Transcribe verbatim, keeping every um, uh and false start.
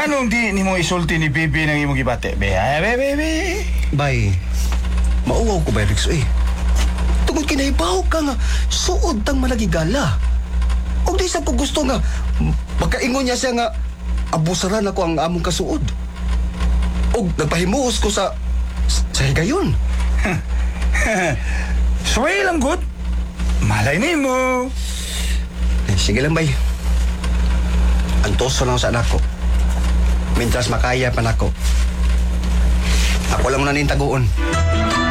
Nganong di ni mo isulti ni Bibi ng imong gibate? Be, ay, be, be, be. Bay, mauwaw ko ba, Rix, eh? Tungod kinaibaw ka nga, suod tang malagigala. O di sa ko gusto nga, pagkaingon niya siya nga, abusaran ako ang among kasuod. O nagpahimuos ko sa, sa higayon. Sway lang, good. Malay ni mo. Eh, sige lang, bay. Antoso lang sa anak ko. Mientras makaya pa nako. Ako lang muna nin taguon.